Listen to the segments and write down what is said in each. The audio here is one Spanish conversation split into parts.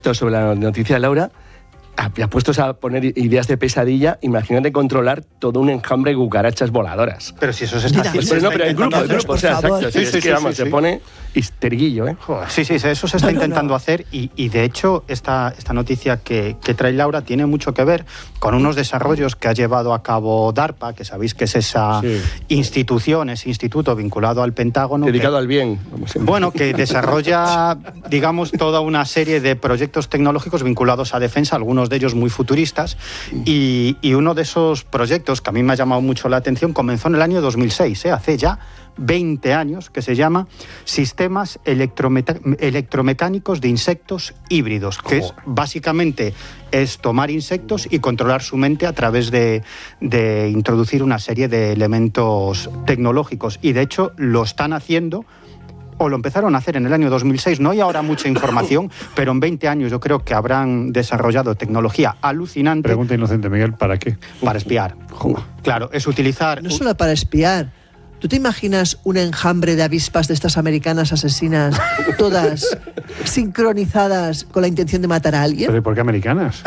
sobre la noticia de Laura, puestos a poner ideas de pesadilla, imagínate controlar todo un enjambre de cucarachas voladoras. Pero si eso se está haciendo. Pero no, pero el grupo, o sea, exacto. Se pone histerguillo, ¿eh? Sí, eso se está intentando hacer y de hecho esta noticia que trae Laura tiene mucho que ver con unos desarrollos que ha llevado a cabo DARPA, que sabéis que es esa institución, ese instituto vinculado al Pentágono. Dedicado al bien. Bueno, que desarrolla, digamos, toda una serie de proyectos tecnológicos vinculados a defensa, algunos de ellos muy futuristas, y uno de esos proyectos que a mí me ha llamado mucho la atención comenzó en el año 2006, hace ya 20 años, que se llama Sistemas Electromecánicos de Insectos Híbridos, que básicamente es tomar insectos y controlar su mente a través de introducir una serie de elementos tecnológicos. Y de hecho lo están haciendo, o lo empezaron a hacer en el año 2006, no hay ahora mucha información, pero en 20 años yo creo que habrán desarrollado tecnología alucinante. Pregunta inocente, Miguel, ¿para qué? Para espiar. Claro, es utilizar... No solo para espiar. ¿Tú te imaginas un enjambre de avispas de estas americanas asesinas, todas sincronizadas con la intención de matar a alguien? ¿Pero por qué americanas?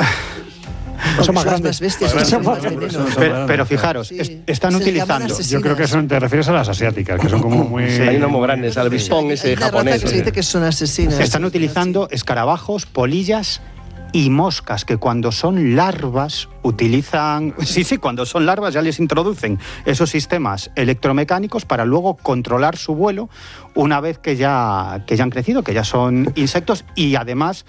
Son más bestias, son más venenosas. Pero fijaros, están utilizando... Yo creo que te refieres a las asiáticas, que son como muy... Sí, hay unos muy grandes, al avispón ese japonés. Que se dice que son asesinas. Están utilizando escarabajos, polillas y moscas, que cuando son larvas utilizan... cuando son larvas ya les introducen esos sistemas electromecánicos para luego controlar su vuelo una vez que ya han crecido, que ya son insectos, y además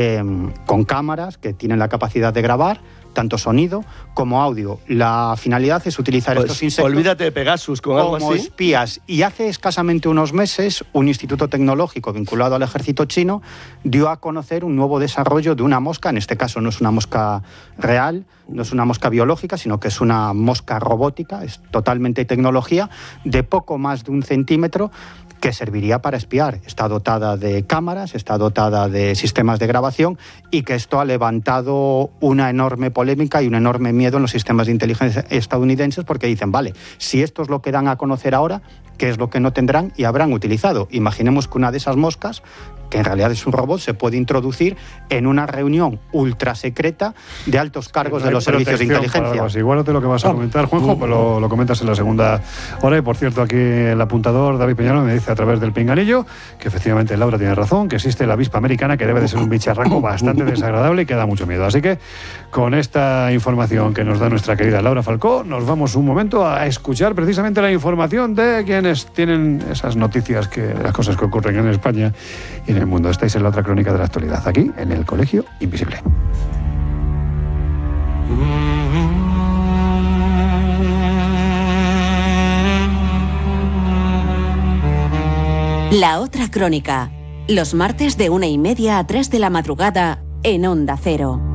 con cámaras que tienen la capacidad de grabar tanto sonido como audio. La finalidad es utilizar estos insectos... Olvídate de Pegasus con algo así. Como espías. Y hace escasamente unos meses, un instituto tecnológico vinculado al ejército chino dio a conocer un nuevo desarrollo de una mosca. En este caso no es una mosca real, no es una mosca biológica, sino que es una mosca robótica, es totalmente tecnología, de poco más de 1 centímetro, que serviría para espiar. Está dotada de cámaras, está dotada de sistemas de grabación, y que esto ha levantado una enorme polémica y un enorme miedo en los sistemas de inteligencia estadounidenses, porque dicen, vale, si esto es lo que dan a conocer ahora, ¿qué es lo que no tendrán y habrán utilizado? Imaginemos que una de esas moscas, que en realidad es un robot, se puede introducir en una reunión ultra secreta de altos cargos de los servicios de inteligencia. Igual lo que vas a comentar, Juanjo, pero lo comentas en la segunda hora. Y por cierto, aquí el apuntador David Peñalo me dice a través del pinganillo que efectivamente Laura tiene razón, que existe la avispa americana, que debe de ser un bicharraco bastante desagradable y que da mucho miedo. Así que con esta información que nos da nuestra querida Laura Falcó, nos vamos un momento a escuchar precisamente la información de quienes tienen esas noticias, que las cosas que ocurren en España y en el mundo. Estáis en la otra crónica de la actualidad, aquí en el Colegio Invisible. La otra crónica, los martes de 1:30 a 3 de la madrugada en Onda Cero.